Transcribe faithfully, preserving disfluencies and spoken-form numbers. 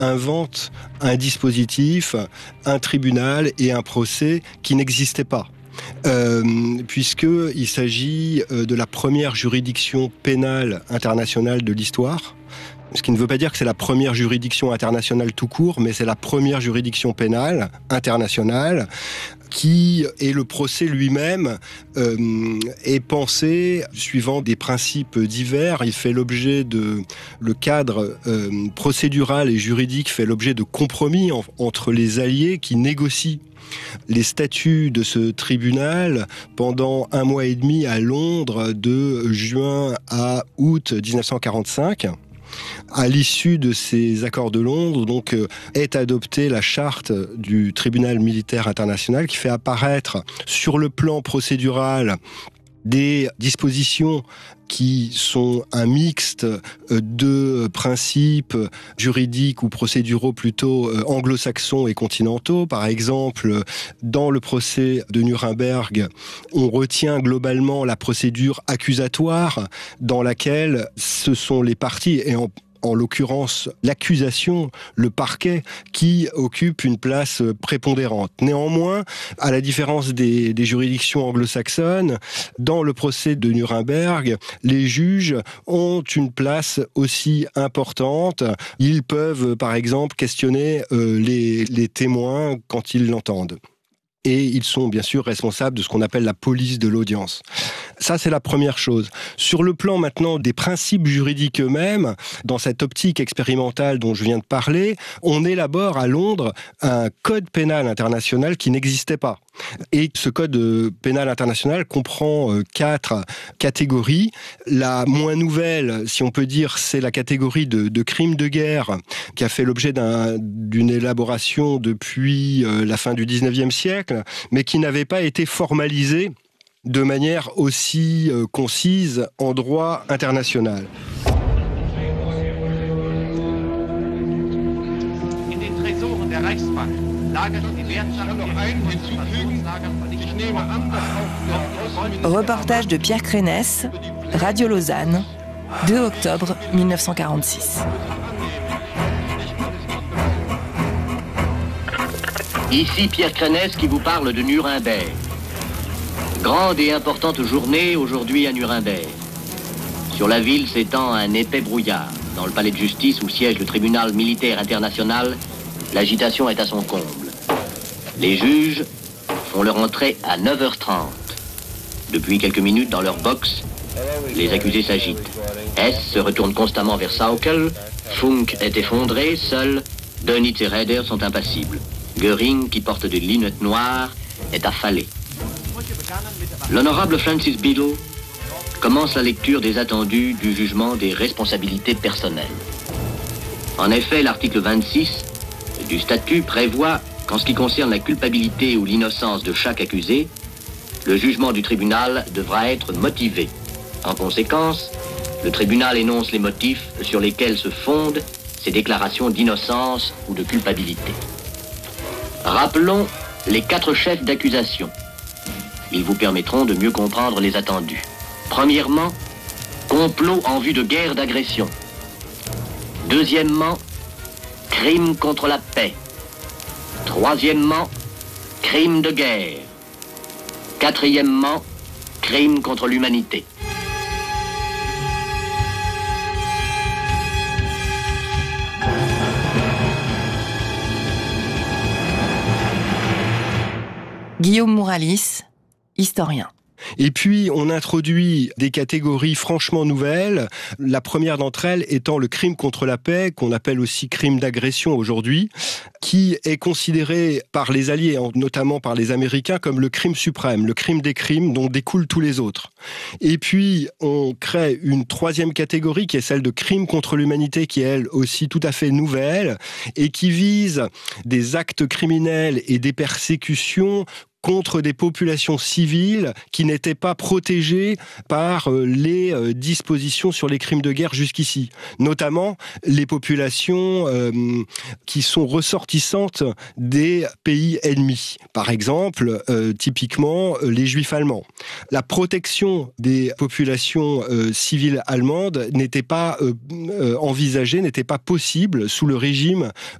invente un dispositif, un tribunal et un procès qui n'existaient pas. Euh, puisqu'il s'agit de la première juridiction pénale internationale de l'histoire. Ce qui ne veut pas dire que c'est la première juridiction internationale tout court, mais c'est la première juridiction pénale internationale qui, et le procès lui-même, euh, est pensé suivant des principes divers. Il fait l'objet de... Le cadre euh, procédural et juridique fait l'objet de compromis en, entre les alliés qui négocient les statuts de ce tribunal pendant un mois et demi à Londres, de juin à août dix-neuf cent quarante-cinq. À l'issue de ces accords de Londres, donc, euh, est adoptée la charte du tribunal militaire international qui fait apparaître sur le plan procédural des dispositions qui sont un mixte de principes juridiques ou procéduraux plutôt anglo-saxons et continentaux. Par exemple, dans le procès de Nuremberg, on retient globalement la procédure accusatoire dans laquelle ce sont les parties, et en en l'occurrence l'accusation, le parquet, qui occupe une place prépondérante. Néanmoins, à la différence des, des juridictions anglo-saxonnes, dans le procès de Nuremberg, les juges ont une place aussi importante. Ils peuvent, par exemple, questionner euh, les, les témoins quand ils l'entendent. Et ils sont bien sûr responsables de ce qu'on appelle la police de l'audience. Ça, c'est la première chose. Sur le plan maintenant des principes juridiques eux-mêmes, dans cette optique expérimentale dont je viens de parler, on élabore à Londres un code pénal international qui n'existait pas. Et ce code pénal international comprend quatre catégories. La moins nouvelle, si on peut dire, c'est la catégorie de, de crimes de guerre, qui a fait l'objet d'un, d'une élaboration depuis la fin du dix-neuvième siècle, mais qui n'avait pas été formalisée de manière aussi euh, concise en droit international. Reportage de Pierre Crénès, Radio Lausanne, deux octobre mille neuf cent quarante-six. Ici Pierre Crénès qui vous parle de Nuremberg. Grande et importante journée aujourd'hui à Nuremberg. Sur la ville s'étend un épais brouillard. Dans le palais de justice où siège le tribunal militaire international, l'agitation est à son comble. Les juges font leur entrée à neuf heures trente. Depuis quelques minutes, dans leur box, les accusés s'agitent. Hess se retourne constamment vers Sauckel. Funk est effondré. Seuls Dönitz et Raeder sont impassibles. Göring, qui porte des lunettes noires, est affalé. L'honorable Francis Biddle commence la lecture des attendus du jugement des responsabilités personnelles. En effet, l'article vingt-six du statut prévoit qu'en ce qui concerne la culpabilité ou l'innocence de chaque accusé, le jugement du tribunal devra être motivé. En conséquence, le tribunal énonce les motifs sur lesquels se fondent ces déclarations d'innocence ou de culpabilité. Rappelons les quatre chefs d'accusation. Ils vous permettront de mieux comprendre les attendus. Premièrement, complot en vue de guerre d'agression. Deuxièmement, crime contre la paix. Troisièmement, crime de guerre. Quatrièmement, crime contre l'humanité. Guillaume Mouralis, historien. Et puis, on introduit des catégories franchement nouvelles. La première d'entre elles étant le crime contre la paix, qu'on appelle aussi crime d'agression aujourd'hui, qui est considéré par les Alliés, notamment par les Américains, comme le crime suprême, le crime des crimes dont découlent tous les autres. Et puis, on crée une troisième catégorie qui est celle de crime contre l'humanité, qui est elle aussi tout à fait nouvelle et qui vise des actes criminels et des persécutions contre des populations civiles qui n'étaient pas protégées par les dispositions sur les crimes de guerre jusqu'ici, notamment les populations euh, qui sont ressortissantes des pays ennemis. Par exemple, euh, typiquement, les Juifs allemands. La protection des populations euh, civiles allemandes n'était pas euh, euh, envisagée, n'était pas possible sous le régime